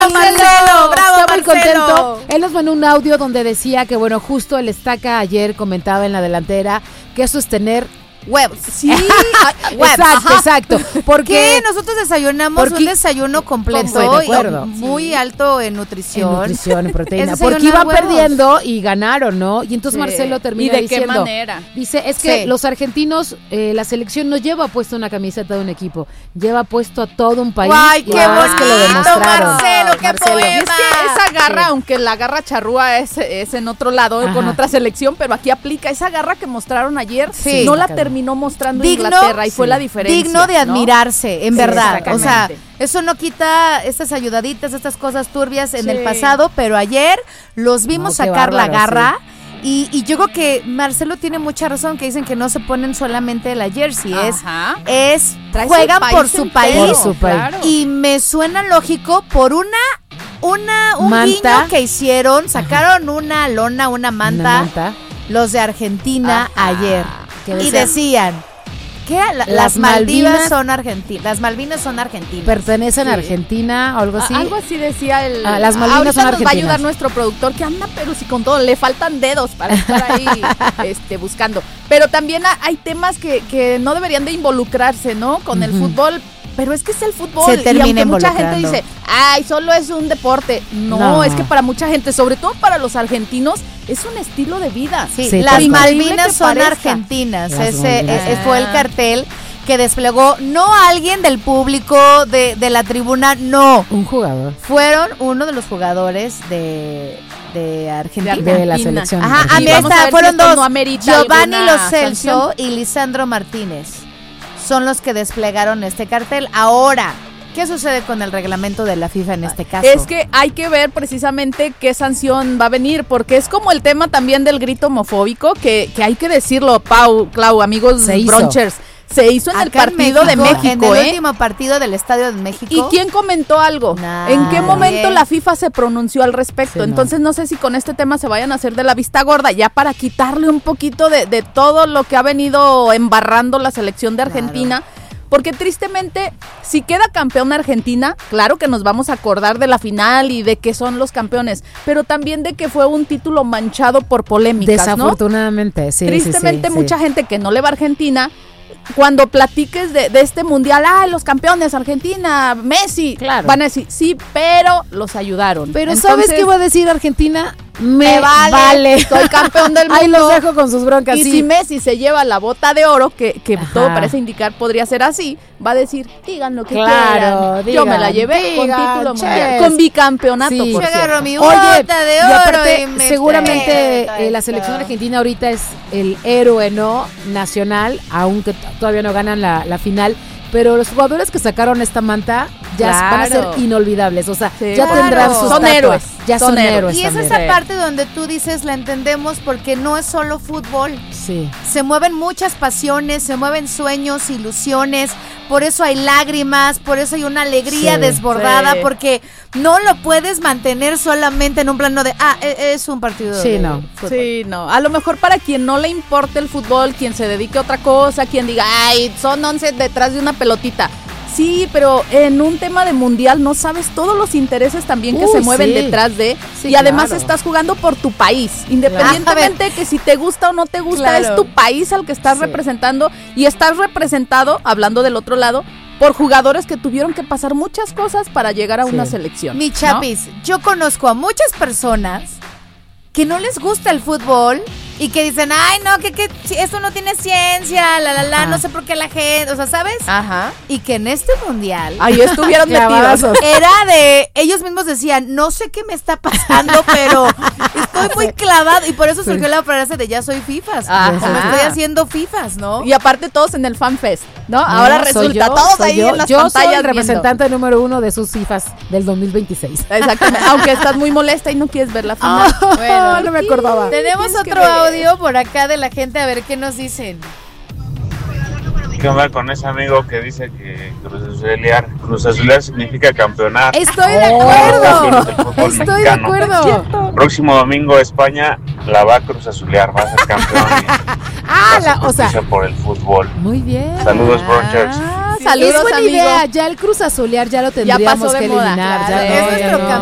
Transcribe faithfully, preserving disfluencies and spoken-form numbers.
Marcelo, bravo, está muy Marcelo. contento. Él nos mandó un audio donde decía que, bueno, justo el Estaca ayer comentaba en la delantera que eso es tener huevos. Sí, exacto, ajá. exacto. Porque ¿Qué? Nosotros desayunamos porque, un desayuno completo y muy sí. alto en nutrición. En nutrición, en proteína. Porque iban huevos. perdiendo y ganaron, ¿no? Y entonces sí. Marcelo termina diciendo. ¿Y de diciendo, qué manera? Dice, es que sí. los argentinos, eh, la selección no lleva puesto una camiseta de un equipo, lleva puesto a todo un país. ¡Ay, qué bonito, que lo demostraron. Marcelo, qué Marcelo. poema! Y es que esa garra, sí. aunque la garra charrúa es, es en otro lado, ajá. con otra selección, pero aquí aplica esa garra que mostraron ayer, sí. no la terminó mostrando digno, Inglaterra y sí. fue la diferencia. Digno de admirarse, ¿no? en sí, verdad. O sea, eso no quita estas ayudaditas, estas cosas turbias en sí. el pasado, pero ayer los vimos no, sacar bárbaro, la garra. Sí. Y, y yo creo que Marcelo tiene mucha razón, que dicen que no se ponen solamente la jersey, Ajá. es, es juegan por su país, por su país. Claro. Y me suena lógico por una una un manta. guiño que hicieron, sacaron Ajá. una lona, una manta, una manta, los de Argentina Ajá. ayer, y decían ¿qué? La, las, las Maldivas, Malvinas son argentinas. Las Malvinas son argentinas. Pertenecen sí. a Argentina o algo así. A, algo así decía el. Ah, las Malvinas ahorita son nos argentinas. va a ayudar nuestro productor que anda, pero si con todo le faltan dedos para estar ahí este, buscando. Pero también hay temas que, que no deberían de involucrarse, ¿no? Con uh-huh. el fútbol. Pero es que es el fútbol. Se termina y aunque mucha gente dice, ay, solo es un deporte. No, no, es que para mucha gente, sobre todo para los argentinos, es un estilo de vida. Sí, sí, las Malvinas son parezca. argentinas. Las Ese Malvinas. Es, fue el cartel que desplegó no alguien del público de, de la tribuna, no. Un jugador. Fueron uno de los jugadores de... De Argentina. De, de la selección. Ajá, a mí esta, fueron si dos. No Giovanni Lo Celso sanción. Y Lisandro Martínez. Son los que desplegaron este cartel. Ahora, ¿qué sucede con el reglamento de la FIFA en este caso? Es que hay que ver precisamente qué sanción va a venir, porque es como el tema también del grito homofóbico, que, que hay que decirlo, Pau, Clau, amigos bronchers. Se hizo en Acá el partido en México, de México, en el ¿eh? último partido del Estadio de México. ¿Y quién comentó algo? Nadie. ¿En qué momento la FIFA se pronunció al respecto? Sí, Entonces no. no sé si con este tema se vayan a hacer de la vista gorda, ya para quitarle un poquito de, de todo lo que ha venido embarrando la selección de Argentina. Claro. Porque tristemente, si queda campeón Argentina, claro que nos vamos a acordar de la final y de que son los campeones, pero también de que fue un título manchado por polémicas, Desafortunadamente, ¿no? sí. Tristemente, sí, sí, mucha sí. gente que no le va a Argentina, cuando platiques de, de este mundial, ah, los campeones, Argentina, Messi, claro. van a decir, sí, pero los ayudaron. Pero Entonces, ¿sabes qué va a decir Argentina? Me, me vale, vale, soy campeón del mundo. Ahí los dejo con sus broncas. Y sí. si Messi se lleva la bota de oro, que, que todo parece indicar podría ser así, va a decir, digan lo que claro, quieran. Digan, Yo me la llevé digan, con título ches. mundial, con bicampeonato, sí. por Yo agarro mi Oye, bota de oro y aparte, y me seguramente eh, la selección argentina ahorita es el héroe, ¿no? Nacional, aunque t- todavía no ganan la, la final. Pero los jugadores que sacaron esta manta ya claro. van a ser inolvidables, o sea, sí, ya claro. tendrán sus son tatuas, héroes, ya son, son héroes. Y es también. esa parte donde tú dices, la entendemos porque no es solo fútbol. Sí. Se mueven muchas pasiones, se mueven sueños, ilusiones, por eso hay lágrimas, por eso hay una alegría sí, sí. porque no lo puedes mantener solamente en un plano de, ah, es un partido sí, de no. fútbol. Sí, no. A lo mejor para quien no le importe el fútbol, quien se dedique a otra cosa, quien diga, ay, son once detrás de una pelotita. Sí, pero en un tema de mundial no sabes todos los intereses también que Uy, se mueven sí. detrás de sí, y además claro. estás jugando por tu país, independientemente claro. que si te gusta o no te gusta, claro. es tu país al que estás sí. representando y estás representado, hablando del otro lado, por jugadores que tuvieron que pasar muchas cosas para llegar a sí. una selección. Mi chapis, ¿no? Yo conozco a muchas personas que no les gusta el fútbol y que dicen, ay, no, que, que esto no tiene ciencia, la, la, la, no sé por qué la gente, o sea, ¿sabes? Ajá. Y que en este mundial... Ahí estuvieron metidos. Era de, ellos mismos decían, no sé qué me está pasando, pero estoy muy clavado, y por eso surgió sí. la frase de ya soy FIFAs, o me estoy haciendo FIFAs, ¿no? Y aparte todos en el FanFest, ¿no? no Ahora resulta, yo, todos ahí yo, en las yo pantallas soy el representante viendo. número uno de sus FIFAs del dos mil veintiséis. Exactamente, aunque estás muy molesta y no quieres ver la final. Oh, bueno, no me acordaba. Tenemos otro audio por acá de la gente, a ver qué nos dicen. ¿Qué onda con ese amigo que dice que Cruz Azulear? Cruz Azulear significa campeonar. Estoy de acuerdo. Oh, Estoy de acuerdo. Próximo domingo España la va a Cruz Azulear, va a ser campeón. ah, la, o sea, por el fútbol. Muy bien. Saludos, Bronchers. Ah, Saludos, es buena amigo. idea, ya el Cruz Azulear ya lo tendríamos ya pasó de que moda, eliminar. claro. Ya, es no, nuestro ya no.